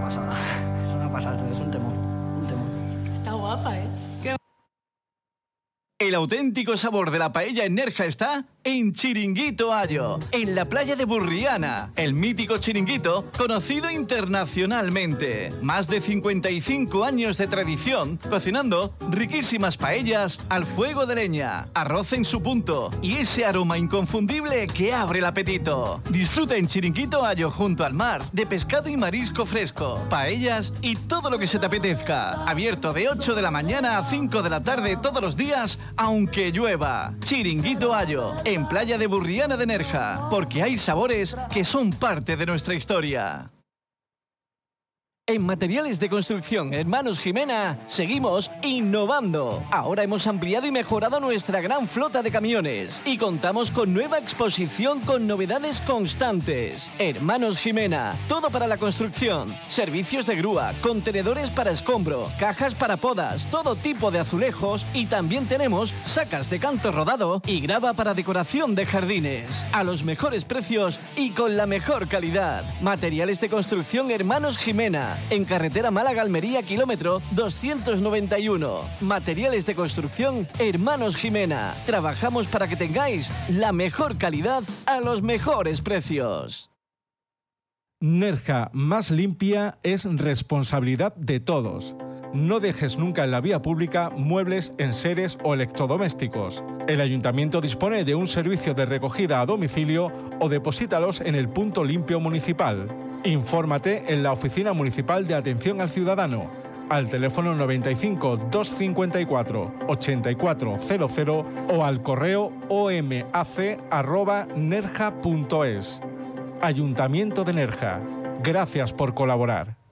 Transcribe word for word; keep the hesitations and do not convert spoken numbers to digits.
pasada. Es una pasada, es un temor. Un temor. Está guapa, ¿eh? Qué... El auténtico sabor de la paella en Nerja está en Chiringuito Ayo, en la playa de Burriana, el mítico chiringuito conocido internacionalmente. Más de cincuenta y cinco años de tradición cocinando riquísimas paellas al fuego de leña, arroz en su punto y ese aroma inconfundible que abre el apetito. Disfruta en Chiringuito Ayo junto al mar de pescado y marisco fresco, paellas y todo lo que se te apetezca. Abierto de ocho de la mañana a cinco de la tarde todos los días, aunque llueva. Chiringuito Ayo, en Playa de Burriana de Nerja, porque hay sabores que son parte de nuestra historia. En Materiales de Construcción Hermanos Jimena seguimos innovando. Ahora hemos ampliado y mejorado nuestra gran flota de camiones y contamos con nueva exposición con novedades constantes. Hermanos Jimena, todo para la construcción, servicios de grúa, contenedores para escombro, cajas para podas, todo tipo de azulejos y también tenemos sacas de canto rodado y grava para decoración de jardines. A los mejores precios y con la mejor calidad. Materiales de Construcción Hermanos Jimena. En carretera Málaga-Almería, kilómetro doscientos noventa y uno. Materiales de Construcción Hermanos Jimena. Trabajamos para que tengáis la mejor calidad a los mejores precios. Nerja más limpia es responsabilidad de todos. No dejes nunca en la vía pública muebles, enseres o electrodomésticos. El Ayuntamiento dispone de un servicio de recogida a domicilio o deposítalos en el punto limpio municipal. Infórmate en la Oficina Municipal de Atención al Ciudadano, al teléfono noventa y cinco, doscientos cincuenta y cuatro, ochenta y cuatro cero cero o al correo omac arroba nerja punto es. Ayuntamiento de Nerja. Gracias por colaborar.